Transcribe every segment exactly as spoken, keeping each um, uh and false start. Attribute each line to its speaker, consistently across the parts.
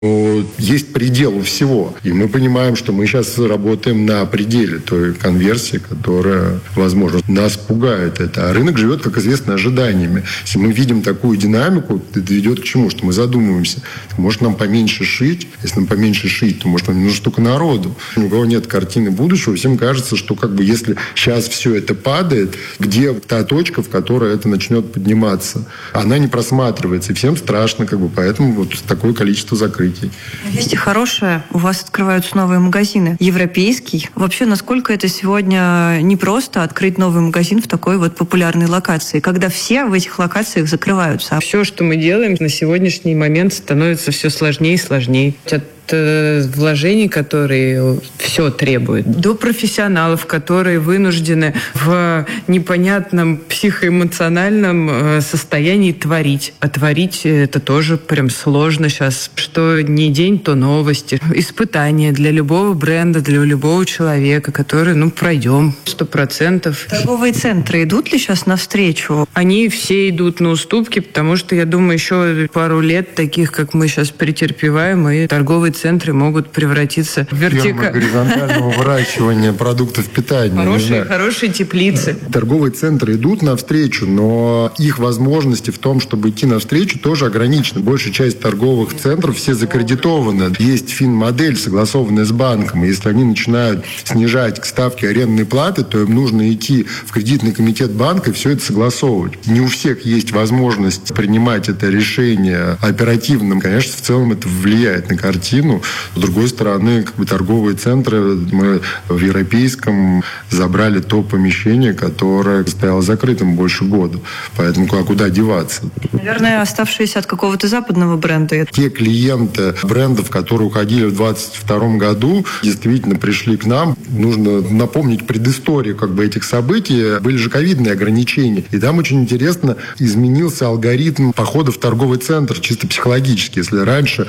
Speaker 1: Есть предел у всего. И мы понимаем, что мы сейчас работаем на пределе той конверсии, которая, возможно, нас пугает это. А рынок живет, как известно, ожиданиями. Если мы видим такую динамику, это ведет к чему? Что мы задумываемся. Может, нам поменьше шить? Если нам поменьше шить, то, может, нам не нужно столько народу. У кого нет картины будущего, всем кажется, что как бы если сейчас все это падает, где та точка, в которой это начнет подниматься? Она не просматривается. И всем страшно, как бы, поэтому вот такое количество закрытий.
Speaker 2: Есть и хорошее. У вас открываются новые магазины. Европейский. Вообще, насколько это сегодня непросто открыть новый магазин в такой вот популярной локации, когда все в этих локациях закрываются?
Speaker 3: Все, что мы делаем, на сегодняшний момент становится все сложнее и сложнее. От вложений, которые все требуют, до профессионалов, которые вынуждены в непонятном психоэмоциональном состоянии творить. А творить это тоже прям сложно сейчас. Что не день, то новости. Испытания для любого бренда, для любого человека, который, ну, пройдем сто процентов.
Speaker 2: Торговые центры идут ли сейчас навстречу?
Speaker 3: Они все идут на уступки, потому что, я думаю, еще пару лет таких, как мы сейчас претерпеваем, и торговые центры могут превратиться в вертика...
Speaker 1: горизонтального выращивания продуктов питания.
Speaker 3: Хорошие, хорошие теплицы.
Speaker 1: Торговые центры идут навстречу, но их возможности в том, чтобы идти навстречу, тоже ограничены. Большая часть торговых центров все закредитованы. Есть финмодель, согласованная с банком. И если они начинают снижать ставки арендной платы, то им нужно идти в кредитный комитет банка и все это согласовывать. Не у всех есть возможность принимать это решение оперативно. Конечно, в целом это влияет на картину. С другой стороны, как бы торговые центры, мы в Европейском забрали то помещение, которое стояло закрытым больше года. Поэтому а куда деваться?
Speaker 2: Наверное, оставшиеся от какого-то западного бренда.
Speaker 1: Те клиенты брендов, которые уходили в двадцать втором году, действительно пришли к нам. Нужно напомнить предысторию как бы этих событий. Были же ковидные ограничения. И там очень интересно изменился алгоритм похода в торговый центр, чисто психологически. Если раньше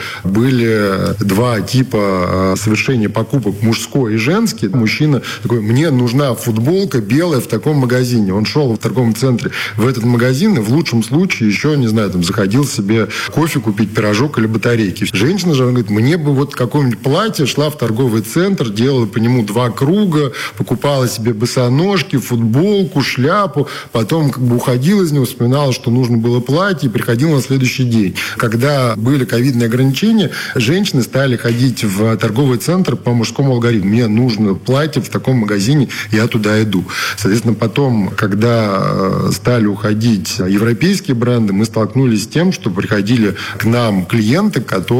Speaker 1: были два типа совершения покупок, мужской и женский, мужчина такой: мне нужна футболка белая в таком магазине. Он шел в торговом центре в этот магазин и в лучшем случае еще, не знаю, там заходил себе кофе купить, пирожок или батарейки. Женщина же, она говорит: мне бы вот какое-нибудь платье, шла в торговый центр, делала по нему два круга, покупала себе босоножки, футболку, шляпу, потом как бы уходила из него, вспоминала, что нужно было платье, и приходила на следующий день. Когда были ковидные ограничения, женщины стали ходить в торговый центр по мужскому алгоритму. Мне нужно платье в таком магазине, я туда иду. Соответственно, потом, когда стали уходить европейские бренды, мы столкнулись с тем, что приходили к нам клиенты,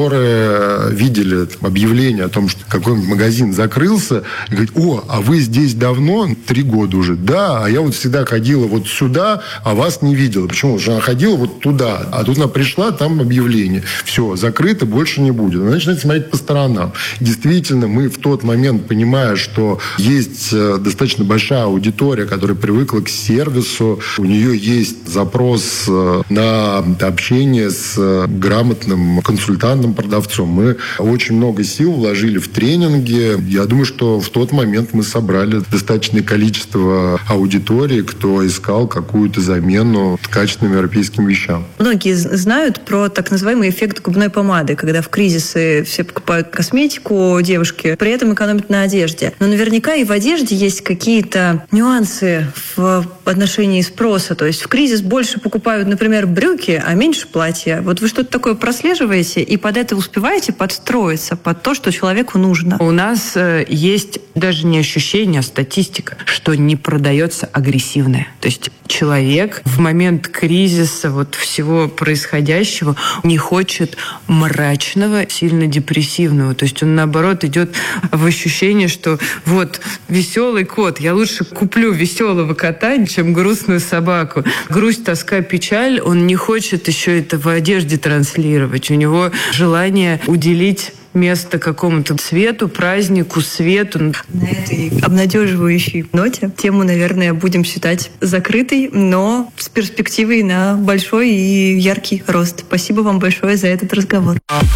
Speaker 1: которые видели объявление о том, что какой-нибудь магазин закрылся, и говорят: о, а вы здесь давно? Три года уже. Да, а я вот всегда ходила вот сюда, а вас не видела. Почему? Потому что она ходила вот туда, а тут она пришла, там объявление. Все, закрыто, больше не будет. Она начинает смотреть по сторонам. Действительно, мы в тот момент, понимая, что есть достаточно большая аудитория, которая привыкла к сервису, у нее есть запрос на общение с грамотным консультантом, продавцом. Мы очень много сил вложили в тренинги. Я думаю, что в тот момент мы собрали достаточное количество аудитории, кто искал какую-то замену качественным европейским вещам.
Speaker 2: Многие знают про так называемый эффект губной помады, когда в кризисы все покупают косметику, девушки, при этом экономят на одежде. Но наверняка и в одежде есть какие-то нюансы в отношении спроса. То есть в кризис больше покупают, например, брюки, а меньше платья. Вот вы что-то такое прослеживаете и под это успеваете подстроиться, под то, что человеку нужно?
Speaker 3: У нас э, есть даже не ощущение, а статистика, что не продается агрессивное. То есть человек в момент кризиса, вот всего происходящего, не хочет мрачного, сильно депрессивного. То есть он, наоборот, идет в ощущение, что вот веселый кот, я лучше куплю веселого кота, чем грустную собаку. Грусть, тоска, печаль, он не хочет еще это в одежде транслировать. У него желание уделить место какому-то цвету, празднику, свету.
Speaker 2: На этой обнадеживающей ноте тему, наверное, будем считать закрытой, но с перспективой на большой и яркий рост. Спасибо вам большое за этот разговор.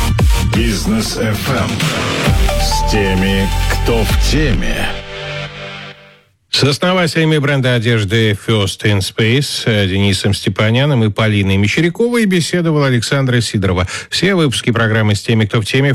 Speaker 4: Бизнес эф эм с теми, кто в теме.
Speaker 5: С основателями бренда одежды First in Space Денисом Степаняном и Полиной Мещеряковой беседовала Александра Сидорова. Все выпуски программы «С теми, кто в теме»